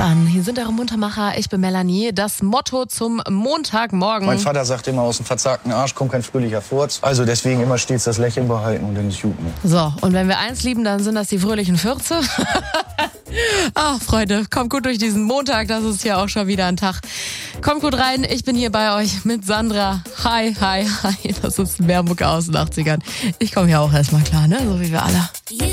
an. Hier sind eure Muntermacher. Ich bin Melanie. Das Motto zum Montagmorgen. Mein Vater sagt immer, aus dem verzagten Arsch kommt kein fröhlicher Furz. Also deswegen immer stets das Lächeln behalten und dann ist gut. So, und wenn wir eins lieben, dann sind das die fröhlichen Fürze. Ach, Freunde, kommt gut durch diesen Montag. Das ist ja auch schon wieder ein Tag. Kommt gut rein. Ich bin hier bei euch mit Sandra. Hi, hi, hi. Das ist Bernburg aus den 80ern. Ich komme ja auch erstmal klar, ne? So wie wir alle.